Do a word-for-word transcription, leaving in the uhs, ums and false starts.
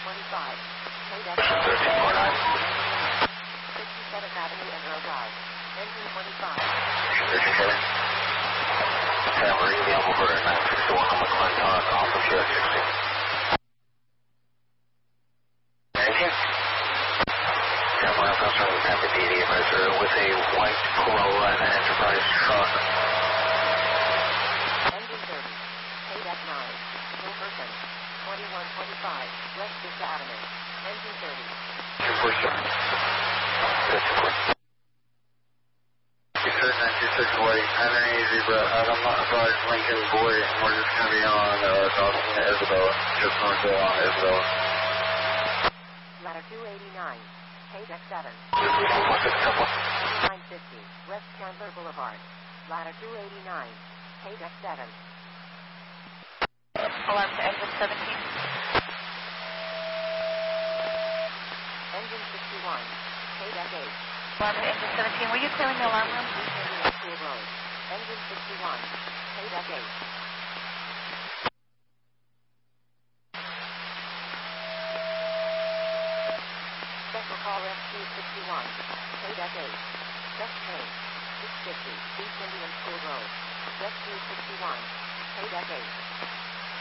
twenty-five. K-Deck thirteen four nine. sixty-seventh Avenue and Row Drive. Engine twenty-five. thirty-seven. Hammer, email over at nine sixty-one on McClintock, off of U S sixteen. Engine? Hammer, I'm concerned with Tampa D D advisor with a white Corolla and an Enterprise truck. Engine thirty. K-Deck nine. Wilkerson. twenty-one twenty-five. West fifth Avenue. Engine thirty. two four seven. That's important. You said nine two six white, Adam Easy, but Adam advised Lincoln Boy, and we're just going to be on uh, Dawson to Isabella, just north of uh, Isabella. Ladder two eighty-nine. K-Deck seven. nine fifty. West Chandler Boulevard. Ladder two eighty-nine. K-Deck seven. Alarm to engine seventeen. Engine sixty-one. K-Deck eight. Alarm to engine seventeen. Were you clearing the alarm room? School Road. Engine sixty-one. K-Deck eight. Special call rescue sixty-one. K-Deck eight. Just train. six fifty. East Indian School Road. Rescue sixty-one. K-Deck eight.